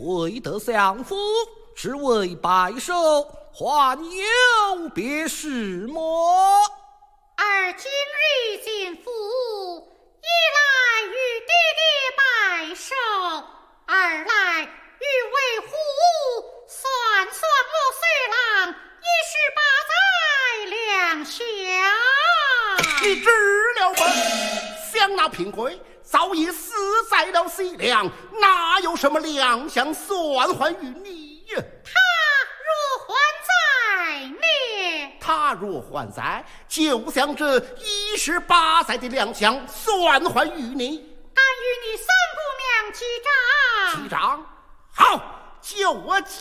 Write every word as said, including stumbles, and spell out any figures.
会得相负，只为拜寿，还有别事么？ 儿今日进府，一来与爹爹拜寿，二来与为虎，算算我岁郎一十八载两相。 你知了吗？想那平贵早已死在了西凉，哪有什么两相算还于你呀？ 他若还在呢？ 他若还在，就将这一十八载的两相算还于你。 俺与你三姑娘击掌。 击掌，好，就我击